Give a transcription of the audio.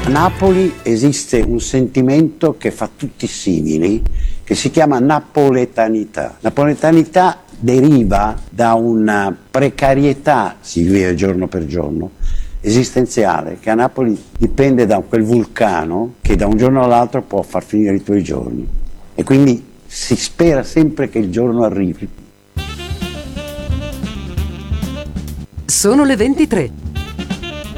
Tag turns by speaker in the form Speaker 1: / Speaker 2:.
Speaker 1: Napoli esiste un sentimento che fa tutti simili, che si chiama napoletanità. Napoletanità deriva da una precarietà, si vive giorno per giorno, esistenziale, che a Napoli dipende da quel vulcano che da un giorno all'altro può far finire i tuoi giorni. E quindi si spera sempre che il giorno arrivi.
Speaker 2: Sono le 23.